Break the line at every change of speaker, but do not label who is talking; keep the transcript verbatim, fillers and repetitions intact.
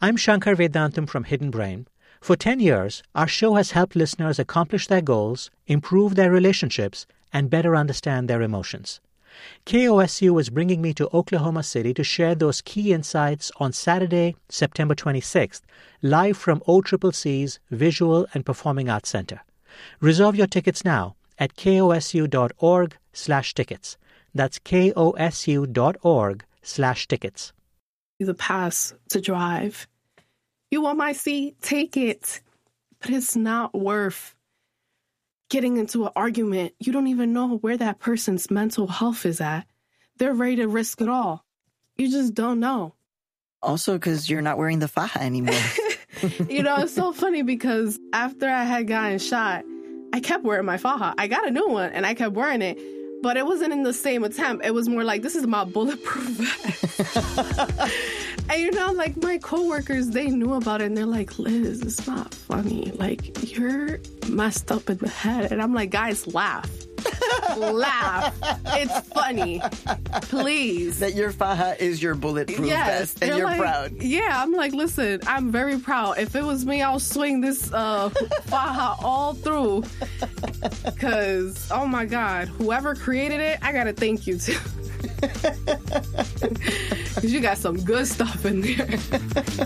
I'm Shankar Vedantam from Hidden Brain. For ten years, our show has helped listeners accomplish their goals, improve their relationships, and better understand their emotions. K O S U is bringing me to Oklahoma City to share those key insights on Saturday, September twenty-sixth, live from O C C C's Visual and Performing Arts Center. Reserve your tickets now at kosu.org slash tickets. That's kosu.org slash tickets.
The pass to drive. You want my seat? Take it. But it's not worth getting into an argument. You don't even know where that person's mental health is at. They're ready to risk it all. You just don't know.
Also, because you're not wearing the faja anymore.
You know, it's so funny because after I had gotten shot, I kept wearing my faja. I got a new one and I kept wearing it. But it wasn't in the same attempt. It was more like, this is my bulletproof vest. And, you know, like, my coworkers, they knew about it. And they're like, Liz, it's not funny. Like, you're messed up in the head. And I'm like, guys, laugh. Laugh. It's funny. Please.
That your faja is your bulletproof
yes,
vest. And you're
like,
proud.
Yeah, I'm like, listen, I'm very proud. If it was me, I'll swing this uh, faja all through. Because, oh my God, whoever created it, I got to thank you too. Because you got some good stuff in there.